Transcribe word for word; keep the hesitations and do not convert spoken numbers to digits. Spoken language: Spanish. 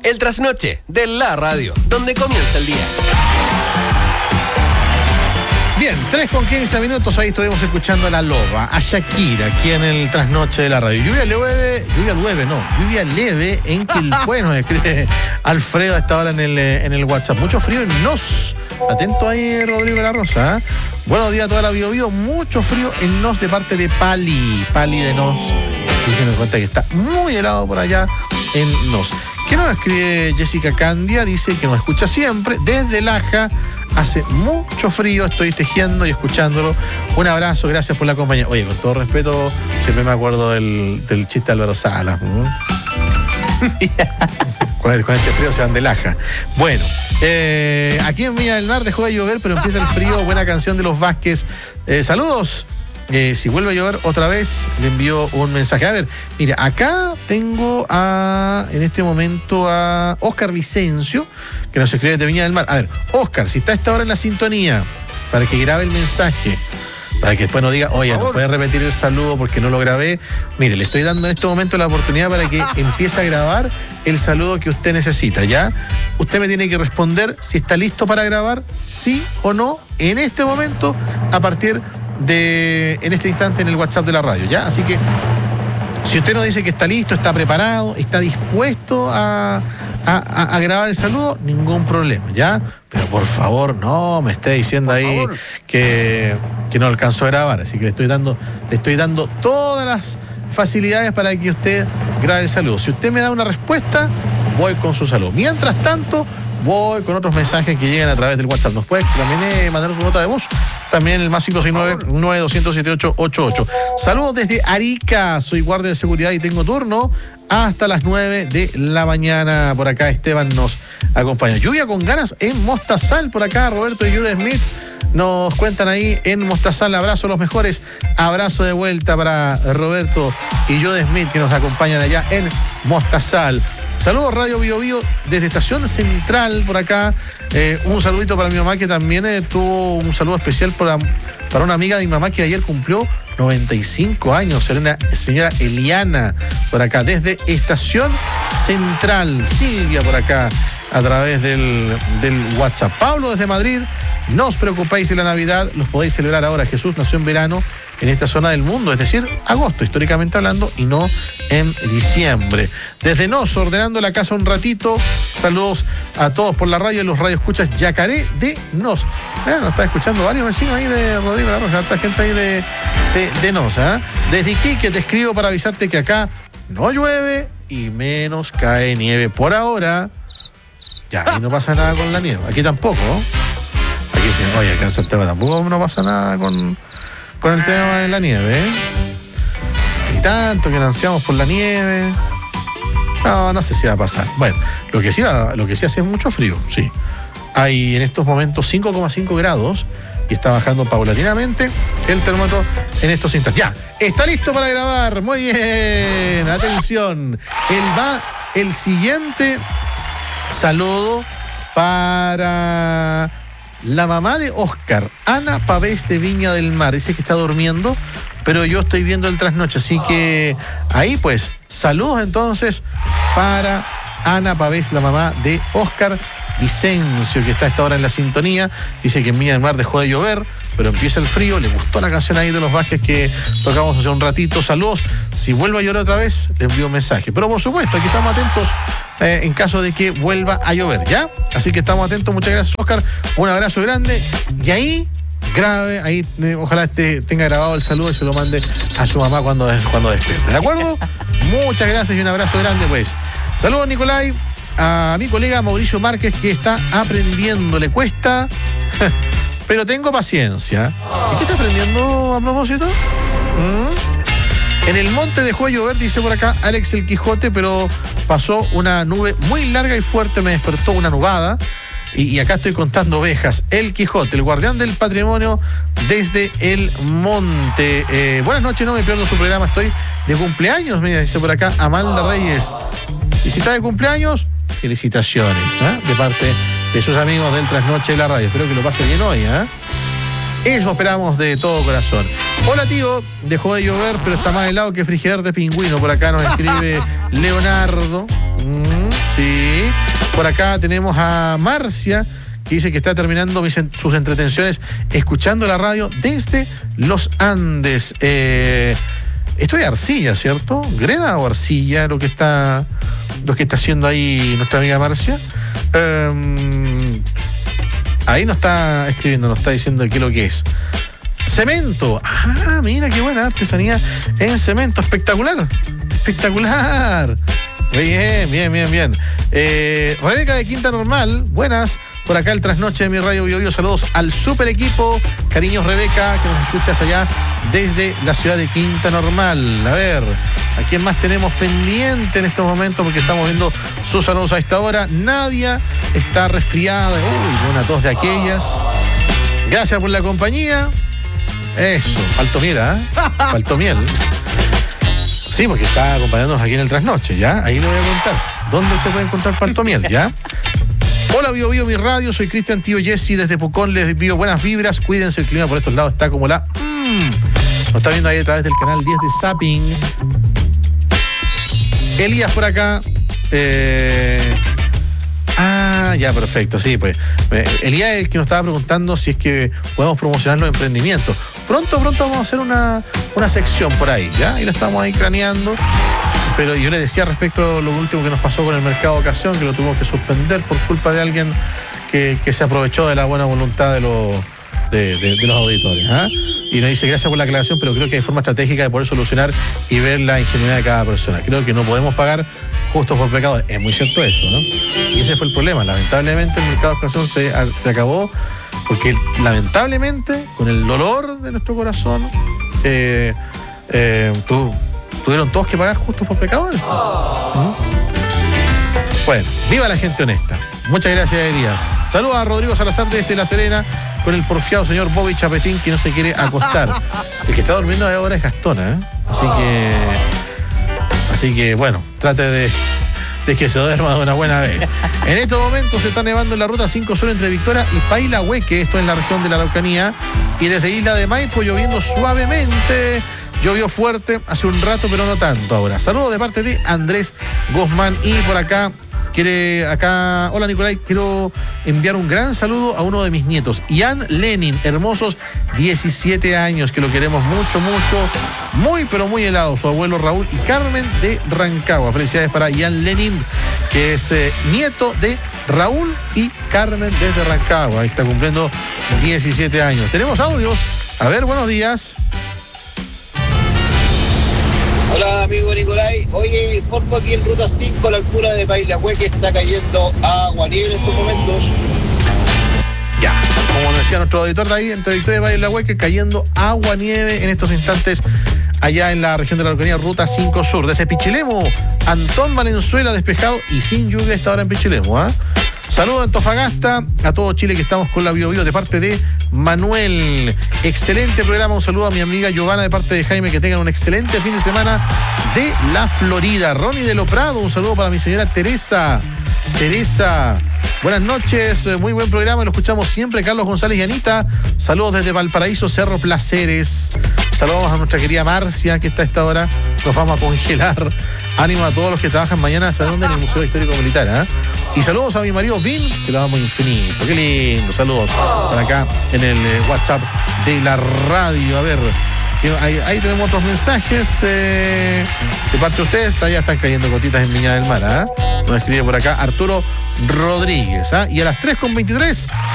El trasnoche de la radio, donde comienza el día. Bien, tres con quince minutos, ahí estuvimos escuchando a La Loba, a Shakira, aquí en el trasnoche de la radio. Lluvia leve, lluvia leve, no, lluvia leve en Quilpué, nos escribe Alfredo a esta hora en el, en el WhatsApp. Mucho frío en Nos. Atento ahí, Rodrigo de la Rosa. ¿eh? Buenos días a toda la Bio Bio. Mucho frío en Nos de parte de Pali, Pali de Nos. Y se me cuenta que está muy helado por allá en Nos. ¿Qué nos escribe Jessica Candia? Dice que nos escucha siempre desde Laja. Hace mucho frío, estoy tejiendo y escuchándolo. Un abrazo, gracias por la compañía. Oye, con todo respeto, siempre me acuerdo del, del chiste de Álvaro Salas. con, con este frío se van de Laja. Bueno, eh, aquí en Viña del Mar dejó de llover, pero empieza el frío. Buena canción de Los Vázquez. Eh, saludos. Eh, si vuelve a llover otra vez, le envío un mensaje. A ver, mira, acá tengo a, en este momento a Oscar Vicencio, que nos escribe de Viña del Mar. A ver, Oscar, si está a esta hora en la sintonía, para que grabe el mensaje, para que después no diga, oye, no puede repetir el saludo porque no lo grabé. Mire, le estoy dando en este momento la oportunidad para que empiece a grabar el saludo que usted necesita, ¿ya? Usted me tiene que responder si está listo para grabar, sí o no, en este momento, a partir de, en este instante, en el WhatsApp de la radio, ¿ya? Así que, si usted nos dice que está listo, está preparado, está dispuesto a, a, a, a grabar el saludo, ningún problema, ¿ya? Pero por favor, no me esté diciendo por ahí que, que no alcanzó a grabar. Así que le estoy dando, le estoy dando todas las facilidades para que usted grabe el saludo. Si usted me da una respuesta, voy con su saludo. Mientras tanto, voy con otros mensajes que llegan a través del WhatsApp. Nos puede también eh, mandar su nota de voz. También el más cinco seis nueve, nueve dos cero siete ocho ocho ocho. Saludos desde Arica. Soy guardia de seguridad y tengo turno hasta las nueve de la mañana. Por acá Esteban nos acompaña. Lluvia con ganas en Mostazal. Por acá Roberto y Jude Smith nos cuentan ahí en Mostazal. Abrazo a los mejores. Abrazo de vuelta para Roberto y Jude Smith, que nos acompañan allá en Mostazal. Saludos Radio Bio Bio desde Estación Central por acá. Eh, un saludito para mi mamá, que también eh, tuvo un saludo especial para, para una amiga de mi mamá que ayer cumplió noventa y cinco años, una señora Eliana por acá desde Estación Central. Silvia por acá a través del, del WhatsApp. Pablo desde Madrid. No os preocupéis de la Navidad, los podéis celebrar ahora. Jesús nació en verano en esta zona del mundo, es decir, agosto, históricamente hablando, y no en diciembre. Desde Nos, ordenando la casa un ratito. Saludos a todos por la radio, los radioescuchas Yacaré de Nos. Bueno, nos está escuchando varios vecinos ahí de Rodrigo, ¿verdad? O sea, harta gente ahí de, de, de Nos, ¿eh? Desde Iquique te escribo para avisarte que acá no llueve y menos cae nieve por ahora. Ya, ahí no pasa nada con la nieve. Aquí tampoco, ¿no? Aquí sí, oye, acá en Santiago tampoco no pasa nada con, con el tema de la nieve, ¿eh? Y tanto que ansiamos por la nieve. No, no sé si va a pasar. Bueno, lo que sí, va, lo que sí hace es mucho frío, sí. Hay en estos momentos cinco coma cinco grados y está bajando paulatinamente el termómetro en estos instantes. Ya, está listo para grabar. Muy bien, atención. El va el siguiente saludo para la mamá de Oscar, Ana Pavés de Viña del Mar. Dice que está durmiendo, pero yo estoy viendo el trasnoche, así que ahí pues, saludos entonces para Ana Pavés, la mamá de Oscar Vicencio, que está a esta hora en la sintonía. Dice que en Viña del Mar dejó de llover, pero empieza el frío. Le gustó la canción ahí de Los Vázquez que tocamos hace un ratito. Saludos. Si vuelve a llover otra vez, le envío un mensaje. Pero por supuesto, aquí estamos atentos eh, en caso de que vuelva a llover, ¿ya? Así que estamos atentos. Muchas gracias, Oscar. Un abrazo grande. Y ahí, grave, ahí eh, ojalá este, tenga grabado el saludo y se lo mande a su mamá cuando, cuando despierte. ¿De acuerdo? Muchas gracias y un abrazo grande, pues. Saludos, Nicolai. A mi colega Mauricio Márquez, que está aprendiendo. Le cuesta, pero tengo paciencia. ¿Y qué está aprendiendo a propósito? ¿Mm? En el monte dejó de llover, dice por acá Alex el Quijote, pero pasó una nube muy larga y fuerte, me despertó una nubada. Y, y acá estoy contando ovejas. El Quijote, el guardián del patrimonio desde el monte. Eh, buenas noches, no me pierdo su programa, estoy de cumpleaños, mira, dice por acá Amalda Reyes. Y si está de cumpleaños, felicitaciones, ¿eh? De parte de sus amigos del Trasnoche de la Radio. Espero que lo pase bien hoy, ¿eh? Eso esperamos de todo corazón. Hola, tío. Dejó de llover, pero está más helado que frigider de pingüino. Por acá nos escribe Leonardo. Mm, sí. Por acá tenemos a Marcia, que dice que está terminando mis, sus entretenciones escuchando la radio desde Los Andes. Eh, esto es Arcilla, ¿cierto? ¿Greda o Arcilla lo que está, lo que está haciendo ahí nuestra amiga Marcia? Eh, ahí nos está escribiendo, nos está diciendo qué es lo que es. Cemento. Ah, mira qué buena artesanía en cemento. Espectacular. Espectacular. Bien, bien, bien, bien. Eh, Rebeca de Quinta Normal, buenas. Por acá el trasnoche de mi radio Bio Bio. Saludos al super equipo. Cariños, Rebeca, que nos escuchas allá desde la ciudad de Quinta Normal. A ver, ¿a quién más tenemos pendiente en estos momentos? Porque estamos viendo sus saludos a esta hora. Nadia está resfriada. Uy, una tos de aquellas. Gracias por la compañía. Eso, faltó miel, ¿eh? Faltó miel. Sí, porque está acompañándonos aquí en el trasnoche, ¿ya? Ahí le voy a contar. ¿Dónde usted puede encontrar faltó miel, ya? Hola, Bio Bio, mi radio. Soy Cristian Tío Jessy desde Pucón. Les envío buenas vibras. Cuídense, el clima por estos lados está como la... Mmm. Nos está viendo ahí a través del canal diez de Zapping. Elías por acá. Eh... Ah, ya, perfecto, sí, pues. Elías es el que nos estaba preguntando si es que podemos promocionar los emprendimientos. Pronto, pronto vamos a hacer una, una sección por ahí, ¿ya? Y la estamos ahí craneando. Pero yo le decía respecto a lo último que nos pasó con el mercado de ocasión, que lo tuvimos que suspender por culpa de alguien que, que se aprovechó de la buena voluntad de los, de, de, de los auditores, ¿ah? Y nos dice, gracias por la aclaración, pero creo que hay forma estratégica de poder solucionar y ver la ingenuidad de cada persona. Creo que no podemos pagar justos por pecadores. Es muy cierto eso, ¿no? Y ese fue el problema. Lamentablemente el mercado de ocasión se, se acabó porque lamentablemente, con el dolor de nuestro corazón, eh, eh, tu, tuvieron todos que pagar justos por pecadores. ¿Mm? Bueno, viva la gente honesta. Muchas gracias, Elías. Saludos a Rodrigo Salazar desde La Serena con el porfiado señor Bobby Chapetín que no se quiere acostar. El que está durmiendo ahora es Gastona, ¿eh? Así que... Así que, bueno, trate de, de que se duerma de una buena vez. En estos momentos se está nevando en la ruta cinco Sur entre Victoria y Pailahueque, esto en la región de la Araucanía. Y desde Isla de Maipo lloviendo suavemente. Llovió fuerte hace un rato, pero no tanto ahora. Saludos de parte de Andrés Guzmán. Y por acá, quiere acá, hola Nicolai, quiero enviar un gran saludo a uno de mis nietos, Ian Lenin, hermosos diecisiete años, que lo queremos mucho, mucho, muy, pero muy helado, su abuelo Raúl y Carmen de Rancagua. Felicidades para Ian Lenin, que es eh, nieto de Raúl y Carmen desde Rancagua. Ahí está cumpliendo diecisiete años. Tenemos audios. A ver, buenos días. Hola amigo Nicolai, oye, informo aquí en ruta cinco a la altura de Pailahueque está cayendo agua nieve en estos momentos. Ya, como nos decía nuestro auditor de ahí, entre Victoria y Pailahueque, cayendo agua nieve en estos instantes allá en la región de la Araucanía, ruta cinco Sur. Desde Pichilemu, Antón Valenzuela despejado y sin lluvia esta hora en Pichilemu, ¿ah? ¿eh? Saludos a Antofagasta, a todo Chile que estamos con la Bio Bio de parte de Manuel. Excelente programa, un saludo a mi amiga Giovanna de parte de Jaime, que tengan un excelente fin de semana de la Florida. Ronnie de Loprado, un saludo para mi señora Teresa. Teresa, buenas noches, muy buen programa, lo escuchamos siempre. Carlos González y Anita, saludos desde Valparaíso, Cerro Placeres. Saludos a nuestra querida Marcia, que está a esta hora, nos vamos a congelar. Ánimo a todos los que trabajan mañana, ¿sabe dónde? En el Museo Histórico Militar, ¿eh? Y saludos a mi marido Vin, que lo damos infinito. Qué lindo, saludos para acá en el eh, WhatsApp de la radio. A ver, ahí, ahí tenemos otros mensajes eh, de parte de ustedes. Ya están cayendo gotitas en Viña del Mar, ¿eh? Nos escribe por acá Arturo Rodríguez, ¿eh? Y a las tres con veintitrés